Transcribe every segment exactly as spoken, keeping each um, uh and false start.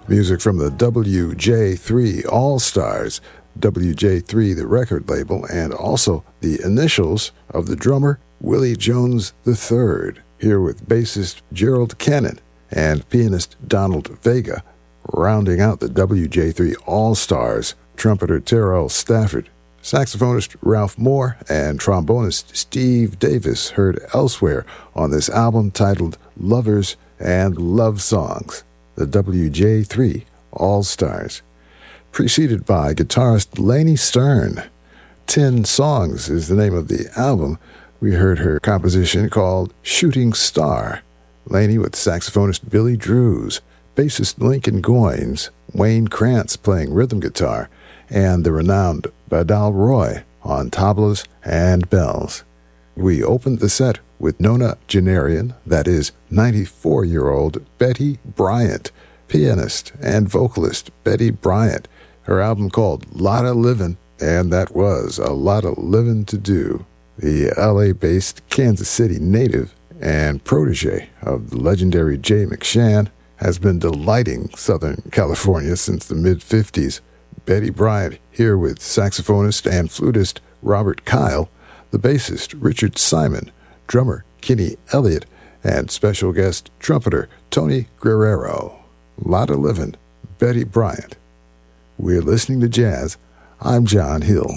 Music from the W J three All-Stars, W J three the record label, and also the initials of the drummer Willie Jones the third, here with bassist Gerald Cannon and pianist Donald Vega, rounding out the W J three All-Stars, trumpeter Terrell Stafford, saxophonist Ralph Moore, and trombonist Steve Davis, heard elsewhere on this album titled Lovers and Love Songs, the W J three All-Stars, preceded by guitarist Lainey Stern. Ten Songs is the name of the album. We heard her composition called Shooting Star. Lainey with saxophonist Billy Drews, bassist Lincoln Goines, Wayne Krantz playing rhythm guitar, and the renowned Badal Roy on tablas and bells. We opened the set with Nona Janarian, that is, ninety-four-year-old Betty Bryant, pianist and vocalist Betty Bryant, her album called Lotta Livin', and that was a lot of living to do. The L A-based Kansas City native and protege of the legendary Jay McShann has been delighting Southern California since the mid-fifties. Betty Bryant here with saxophonist and flutist Robert Kyle, the bassist Richard Simon, drummer Kenny Elliott, and special guest trumpeter Tony Guerrero. Lotta Livin', Betty Bryant. We're listening to jazz. I'm John Hill.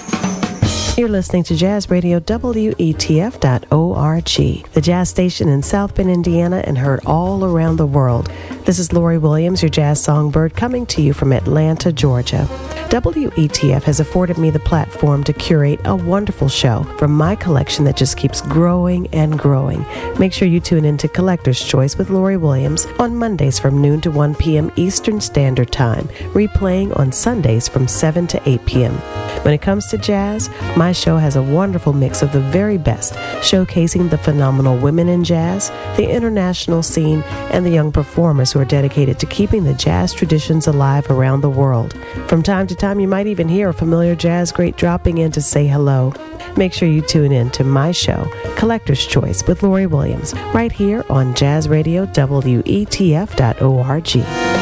You're listening to Jazz Radio W E T F dot org, the jazz station in South Bend, Indiana, and heard all around the world. This is Lori Williams, your jazz songbird, coming to you from Atlanta, Georgia. W E T F has afforded me the platform to curate a wonderful show from my collection that just keeps growing and growing. Make sure you tune in to Collector's Choice with Lori Williams on Mondays from noon to one p.m. Eastern Standard Time, replaying on Sundays from seven to eight p.m. When it comes to jazz, my show has a wonderful mix of the very best, showcasing the phenomenal women in jazz, the international scene, and the young performers who are dedicated to keeping the jazz traditions alive around the world. From time to time, you might even hear a familiar jazz great dropping in to say hello. Make sure you tune in to my show, Collector's Choice with Lori Williams, right here on Jazz Radio W E T F dot org.